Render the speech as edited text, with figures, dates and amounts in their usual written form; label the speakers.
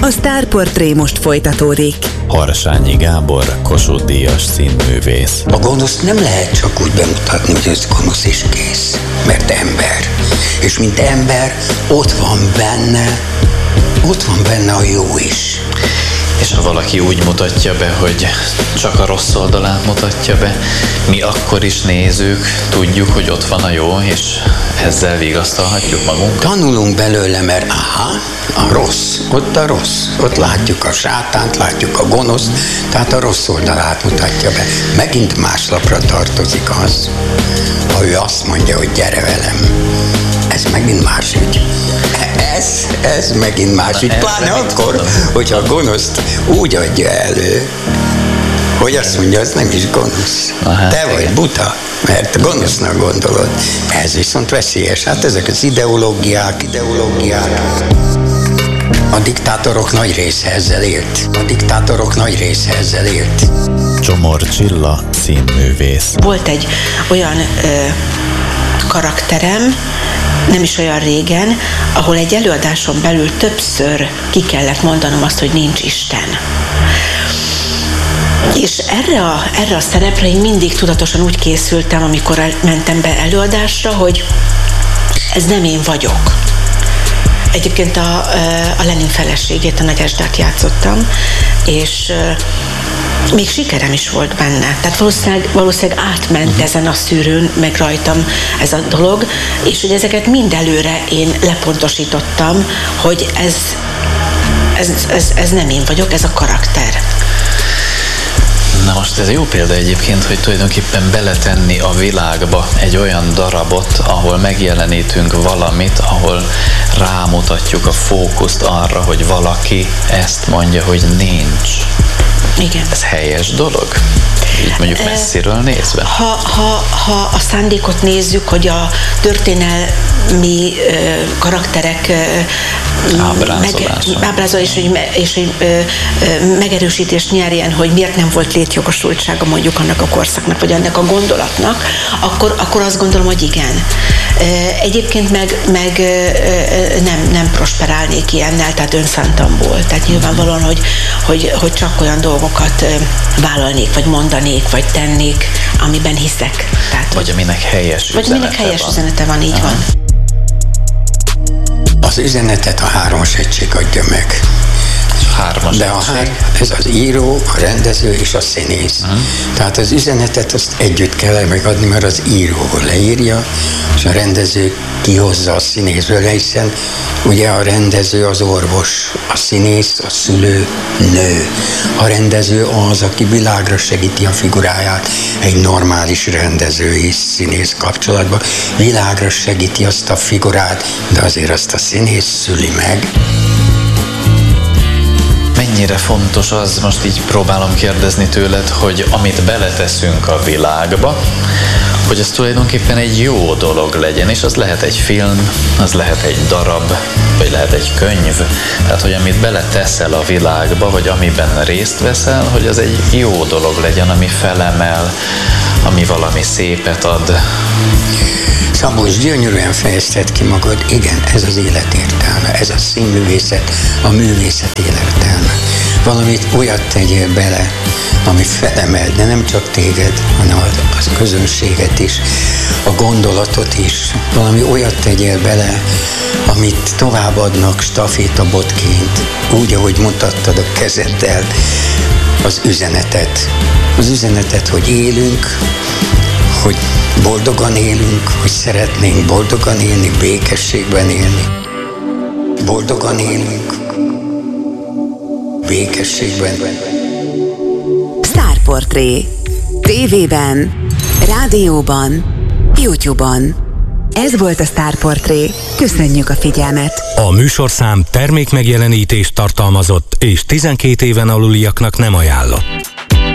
Speaker 1: A Sztárportré most folytatódik.
Speaker 2: Harsányi Gábor, Kossuth-díjas színművész.
Speaker 3: A gonoszt nem lehet csak úgy bemutatni, hogy ez gonosz és kész, mert ember. És mint ember, ott van benne a jó is.
Speaker 4: És ha valaki úgy mutatja be, hogy csak a rossz oldalát mutatja be, mi akkor is nézők tudjuk, hogy ott van a jó, és ezzel vigasztalhatjuk magunkat.
Speaker 3: Tanulunk belőle, mert a rossz, ott látjuk a sátánt, látjuk a gonoszt, tehát a rossz oldalát mutatja be. Megint más lapra tartozik az, ha ő azt mondja, hogy gyere velem. Ez megint más ügy. Ez megint más ügy. Pláne akkor, hogyha a gonoszt úgy adja elő, hogy azt mondja, az nem is gonosz. Te vagy buta, mert gonosznak gondolod. Ez viszont veszélyes. Hát ezek az ideológiák. A diktátorok nagy része ezzel élt.
Speaker 2: Csomor Csilla, színművész.
Speaker 5: Volt egy olyan karakterem, nem is olyan régen, ahol egy előadáson belül többször ki kellett mondanom azt, hogy nincs Isten. És erre a szerepre én mindig tudatosan úgy készültem, amikor mentem be előadásra, hogy ez nem én vagyok. Egyébként a Lenin feleségét, a Nagy Esdát játszottam, és még sikerem is volt benne. Tehát valószínűleg átment ezen a szűrőn, meg rajtam ez a dolog, és hogy ezeket mind előre én lepontosítottam, hogy ez nem én vagyok, ez a karakter.
Speaker 4: Na most ez jó példa egyébként, hogy tulajdonképpen beletenni a világba egy olyan darabot, ahol megjelenítünk valamit, ahol rámutatjuk a fókuszt arra, hogy valaki ezt mondja, hogy nincs.
Speaker 5: Igen.
Speaker 4: Ez helyes dolog? Így mondjuk messziről nézve?
Speaker 5: Ha a szándékot nézzük, hogy a történelmi karakterek ábrázolás és hogy megerősítést nyerjen, hogy miért nem volt létjogosultsága mondjuk annak a korszaknak, vagy annak a gondolatnak, akkor azt gondolom, hogy igen. Egyébként meg nem prosperálnék ilyennel, tehát önszántamból. Tehát nyilvánvalóan, hogy csak olyan dolgokat vállalnék, vagy mondanék, vagy tennék, amiben hiszek. Tehát,
Speaker 4: vagy aminek helyes
Speaker 5: üzenete van, így van.
Speaker 3: Az üzenetet a hármas egység adja meg. Ez az író, a rendező és a színész. Tehát az üzenetet azt együtt kell megadni, mert az író leírja, és a rendező kihozza a színészből, hiszen ugye a rendező az orvos, a színész, a szülő, nő. A rendező az, aki világra segíti a figuráját, egy normális rendező és színész kapcsolatban. Világra segíti azt a figurát, de azért azt a színész szüli meg.
Speaker 4: Mennyire fontos az, most így próbálom kérdezni tőled, hogy amit beleteszünk a világba, hogy ez tulajdonképpen egy jó dolog legyen, és az lehet egy film, az lehet egy darab, vagy lehet egy könyv. Tehát, hogy amit beleteszel a világba, vagy amiben részt veszel, hogy az egy jó dolog legyen, ami felemel, ami valami szépet ad.
Speaker 3: Szabolcs, gyönyörűen fejezted ki magad, igen, ez az élet értelme, ez a színművészet, a művészet életelme. Valamit olyat tegyél bele, ami felemel, de nem csak téged, hanem az közönséget is, a gondolatot is. Valami olyat tegyél bele, amit továbbadnak stafétabotként, úgy, ahogy mutattad a kezeddel, az üzenetet. Az üzenetet, hogy élünk, hogy boldogan élünk, hogy szeretnénk boldogan élni, békességben élni. Boldogan élünk, békességben.
Speaker 1: Sztárportré. TV-ben, rádióban, YouTube-on. Ez volt a Sztárportré. Köszönjük a figyelmet!
Speaker 6: A műsorszám termékmegjelenítést tartalmazott és 12 éven aluliaknak nem ajánlott.